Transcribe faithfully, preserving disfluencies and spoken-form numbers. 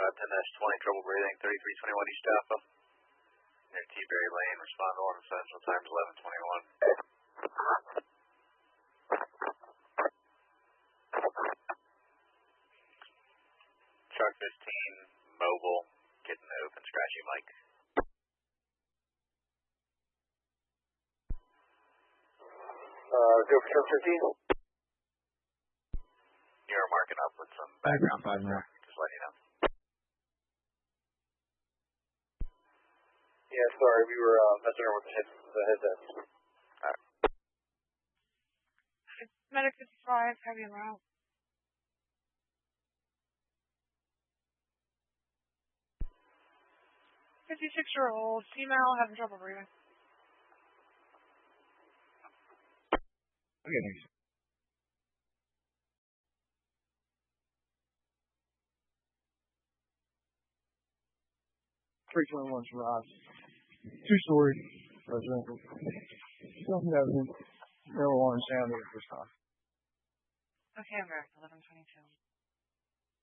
Uh, ten dash twenty, trouble breathing, thirty-three twenty-one East Alpha. Near T-Berry Lane, respond to one essential times eleven twenty-one. Truck fifteen, mobile, getting the open scratchy mic. Uh, go for truck fifteen. You're marking up with some background five now. Just letting you know. Yeah, sorry, we were uh, messing around with the, head, the headsets. Alright. Medic fifty-five, heavy en route. fifty-six-year-old female having trouble breathing. Okay, thanks. three twenty-one's Ross. Two-story residential. Self-evident. No alarm sounded at this time. Okay, I'm back. eleven twenty-two.